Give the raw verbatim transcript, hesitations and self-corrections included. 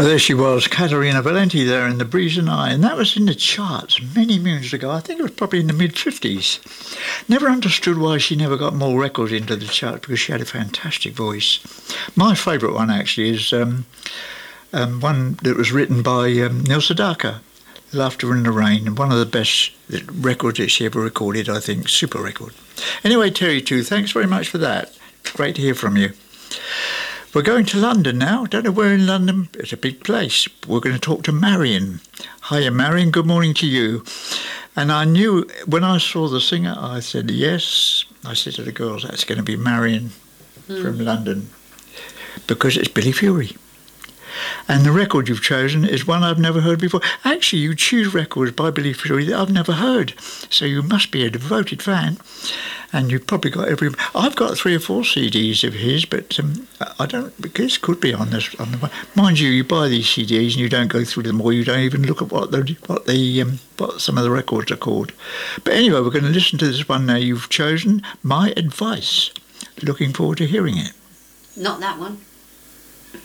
Well, there she was, Caterina Valenti there in The Breeze and I, and that was in the charts many moons ago. I think it was probably in the mid-fifties. Never understood why she never got more records into the chart, because she had a fantastic voice. My favourite one, actually, is um, um, one that was written by um, Neil Sedaka, Laughter in the Rain, and one of the best records that she ever recorded, I think. Super record. Anyway, Terry, too, thanks very much for that. Great to hear from you. We're going to London now. Don't know where in London. It's a big place. We're going to talk to Marion. Hiya, Marion. Good morning to you. And I knew when I saw the singer, I said, yes. I said to the girls, that's going to be Marion mm. from London, because it's Billy Fury. And the record you've chosen is one I've never heard before. Actually, you choose records by Billy Fury that I've never heard. So you must be a devoted fan. And you've probably got every... I've got three or four C Ds of his, but um, I don't... Because could be on this. On the, mind you, you buy these C Ds and you don't go through them, or you don't even look at what the what the um, what some of the records are called. But anyway, we're going to listen to this one now you've chosen, My Advice. Looking forward to hearing it. Not that one.